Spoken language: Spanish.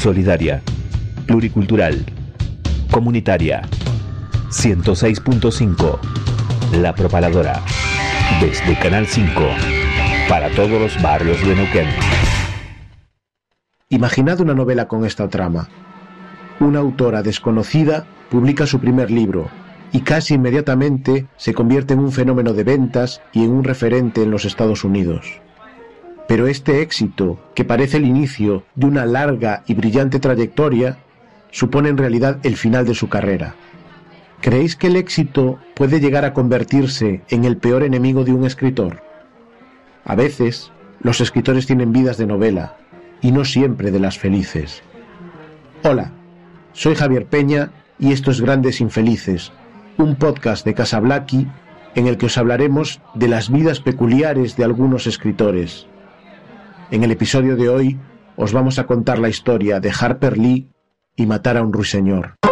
solidaria, pluricultural, comunitaria. 106.5, La Propaladora, desde Canal 5, para todos los barrios de Neuquén. Imaginad una novela con esta trama. Una autora desconocida publica su primer libro y casi inmediatamente se convierte en un fenómeno de ventas y en un referente en los Estados Unidos. Pero este éxito, que parece el inicio de una larga y brillante trayectoria, supone en realidad el final de su carrera. ¿Creéis que el éxito puede llegar a convertirse en el peor enemigo de un escritor? A veces, los escritores tienen vidas de novela, y no siempre de las felices. Hola, soy Javier Peña y esto es Grandes Infelices, un podcast de Casablaqui en el que os hablaremos de las vidas peculiares de algunos escritores. En el episodio de hoy os vamos a contar la historia de Harper Lee y Matar a un ruiseñor.